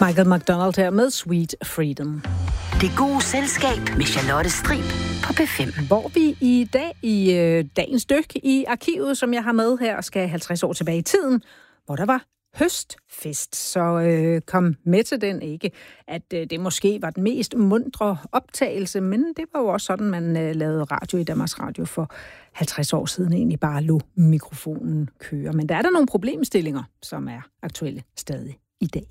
Michael McDonald her med Sweet Freedom. Det gode selskab med Charlotte Strib på P5. Hvor vi i dag i dagens dyk i arkivet, som jeg har med her, skal 50 år tilbage i tiden, hvor der var høstfest. Så kom med til den, ikke at det måske var den mest mundre optagelse, men det var jo også sådan, man lavede radio i Danmarks Radio for 50 år siden, egentlig bare lå mikrofonen køre. Men der er der nogle problemstillinger, som er aktuelle stadig i dag.